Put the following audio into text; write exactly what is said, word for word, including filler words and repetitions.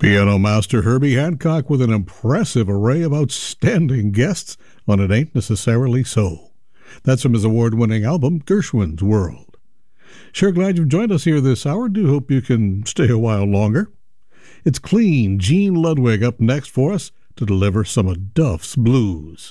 Piano master Herbie Hancock with an impressive array of outstanding guests on It Ain't Necessarily So. That's from his award-winning album, Gershwin's World. Sure glad you've joined us here this hour. Do hope you can stay a while longer. It's Clean Gene Ludwig up next for us to deliver some of Duff's blues.